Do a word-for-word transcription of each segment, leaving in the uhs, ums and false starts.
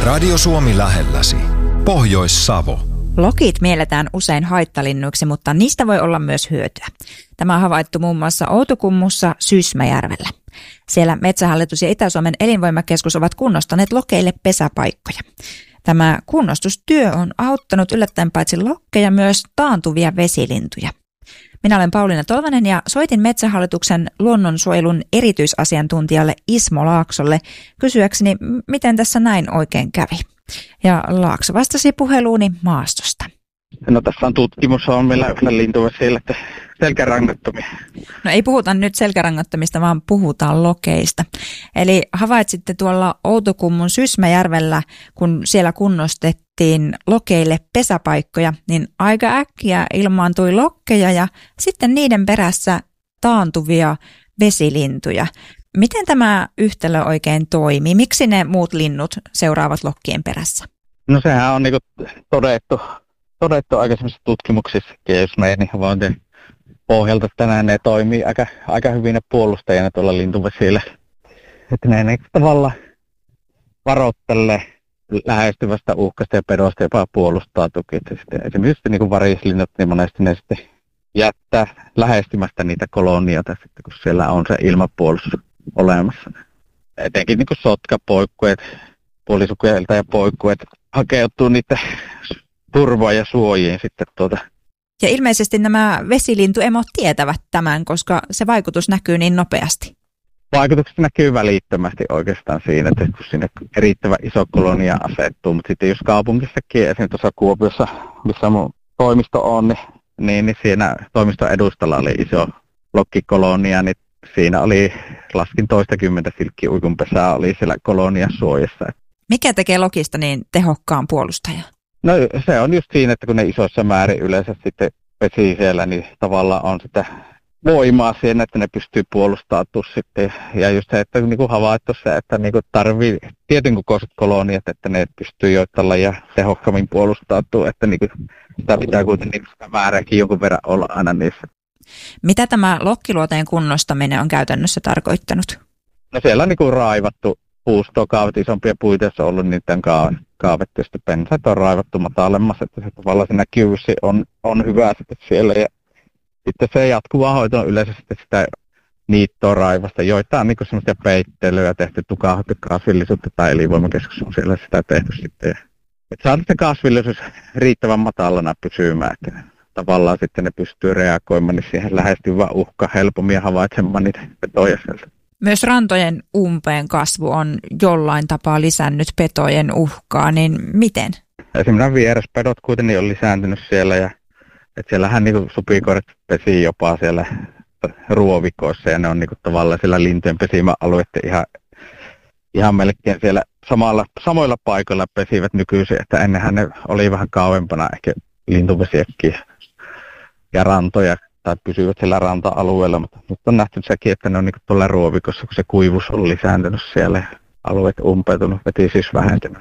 Radio Suomi lähelläsi. Pohjois-Savo. Lokit mielletään usein haittalinnuiksi, mutta niistä voi olla myös hyötyä. Tämä on havaittu muun muassa Outokummussa Sysmäjärvellä. Siellä Metsähallitus ja Itä-Suomen elinvoimakeskus ovat kunnostaneet lokeille pesäpaikkoja. Tämä kunnostustyö on auttanut yllättäen paitsi lokkeja myös taantuvia vesilintuja. Minä olen Pauliina Tolvanen ja soitin Metsähallituksen luonnonsuojelun erityisasiantuntijalle Ismo Laaksolle kysyäkseni, miten tässä näin oikein kävi. Ja Laakso vastasi puheluuni maastosta. No tässä on tutkimus, on meillä yhdellä lintuvesillä, että selkärangattomia. No ei puhuta nyt selkärangattomista, vaan puhutaan lokeista. Eli havaitsitte tuolla Outokummun Sysmäjärvellä, kun siellä kunnostettiin lokeille pesäpaikkoja, niin aika äkkiä ilmaantui lokkeja ja sitten niiden perässä taantuvia vesilintuja. Miten tämä yhtälö oikein toimii? Miksi ne muut linnut seuraavat lokkien perässä? No sehän on niinku todettu, todettu aikaisemmissa tutkimuksissakin, jos meidän havaintojen pohjalta tänään ne toimii aika, aika hyvinä puolustajina tuolla lintuvesillä. Että ne, ne tavallaan varoittelee lähestyvästä uhkasta ja pedosta jopa puolustaa tuki. Esimerkiksi niin kuin varislinnut, niin monesti ne sitten jättää lähestymästä niitä kolonioita, sitten, kun siellä on se ilmapuolustus olemassa. Etenkin niin kuin sotkapoikkuet, puolisukujelta ja poikkuet hakeutuu niitä turvaa ja suojiin sitten tuota. Ja ilmeisesti nämä vesilintuemot tietävät tämän, koska se vaikutus näkyy niin nopeasti. Vaikutukset näkyy välittömästi oikeastaan siinä, että kun sinne erittävän iso kolonia asettuu, mutta sitten jos kaupungissakin, esimerkiksi tuossa Kuopiossa, missä mun toimisto on, niin, niin, niin siinä toimiston edustalla oli iso lokkikolonia, niin siinä oli, laskin toistakymmentä silkkiuikunpesää oli siellä kolonia suojassa. Mikä tekee lokista niin tehokkaan puolustajan? No se on just siinä, että kun ne isossa määrin yleensä sitten pesii siellä, niin tavallaan on sitä voimaa siinä, että ne pystyy puolustamaan sitten. Ja just se, että niin kuin havaittu se, että niin kuin tarvii tietyn kokoiset koloniat, että ne pystyy joittalla ja tehokkaammin puolustautua, että niin kuin sitä pitää kuitenkin sitä määrääkin jonkun verran olla aina niissä. Mitä tämä lokkiluoteen kunnostaminen on käytännössä tarkoittanut? No siellä on niin kuin raivattu puustoa, kaavet, isompia puita, jos on ollut niiden kaavettu, ja sitten pensaat on raivattu matalemmas, että se tavallaan se näkyvyys on, on hyvä sitten siellä. Ja sitten se jatkuva hoito on yleensä sitten sitä niittoa raivasta, joita on niin kuin semmoista peittelyä tehty, tukahottu kasvillisuutta tai elinvoimakeskus on siellä sitä tehty sitten. Että saada se kasvillisuus riittävän matalana pysymään, että tavallaan sitten ne pystyy reagoimaan niin siihen lähestyvään uhkaan helpommin ja havaitsemaan niitä petoja sieltä. Myös rantojen umpeen kasvu on jollain tapaa lisännyt petojen uhkaa, niin miten? Esimerkiksi vieraspedot kuitenkin on lisääntynyt siellä ja että siellähän niinku supikoirat pesii jopa siellä ruovikoissa ja ne on niinku tavallaan siellä lintujen pesimäalueiden ihan, ihan melkein siellä samalla, samoilla paikoilla pesivät nykyisin, että ennenhän ne oli vähän kauempana ehkä lintuvesiäkin ja rantoja tai pysyvät siellä ranta-alueella, mutta nyt on nähty sekin, että ne on niinku tuolla ruovikossa, kun se kuivuus on lisääntynyt siellä, alueet umpeutunut, veti siis vähentynyt.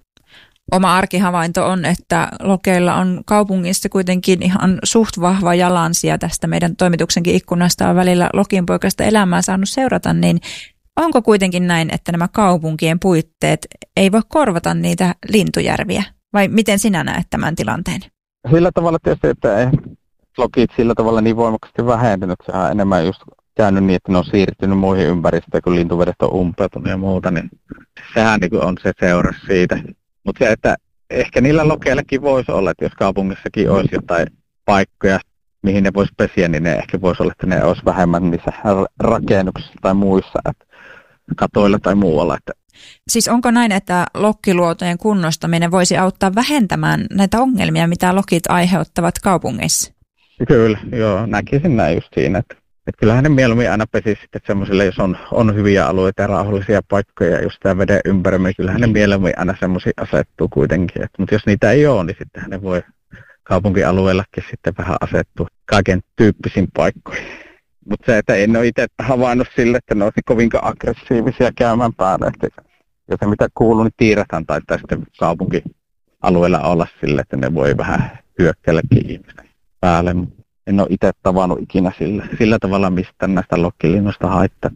Oma arkihavainto on, että lokeilla on kaupungissa kuitenkin ihan suht vahva jalansija tästä meidän toimituksenkin ikkunasta on välillä lokinpoikaista elämää saanut seurata, niin onko kuitenkin näin, että nämä kaupunkien puitteet ei voi korvata niitä lintujärviä? Vai miten sinä näet tämän tilanteen? Sillä tavalla tietysti, että ei lokit sillä tavalla niin voimakkaasti vähentynyt. Sehän on enemmän just käynyt niin, että ne on siirtynyt muihin ympäristöihin, kun lintuvedet on umpeutunut ja muuta, niin sehän niin on se seura siitä. Mutta se, että ehkä niillä lokeillekin voisi olla, että jos kaupungissakin olisi jotain paikkoja, mihin ne voisi pesiä, niin ne ehkä voisi olla, että ne olisi vähemmän niissä rakennuksissa tai muissa, että katoilla tai muualla. Että. Siis onko näin, että lokkiluotojen kunnostaminen voisi auttaa vähentämään näitä ongelmia, mitä lokit aiheuttavat kaupungeissa? Kyllä, joo, näkisin näin just siinä, että, että kyllähän ne mieluummin aina pesisi sitten semmoisille, jos on, on hyviä alueita ja rauhallisia paikkoja just tämän veden ympärillä, niin kyllähän ne mieluummin aina semmoisia asettuu kuitenkin. Että, mutta jos niitä ei ole, niin sittenhän ne voi kaupunkialueellakin sitten vähän asettua kaiken tyyppisiin paikkoihin. Mutta se, että en ole itse havainnut sille, että ne olisi kovinkaan aggressiivisia käymään päälle. Että jos se mitä kuuluu, niin tiirathan taitaa sitten kaupunkialueella olla sille, että ne voi vähän hyökkäilläkin ihmisten päälle. En ole itse tavannut ikinä sillä, sillä tavalla, mistä näistä lokkilinnoista haittaa.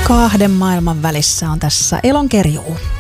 Kahden maailman välissä on tässä Elonkerjuu.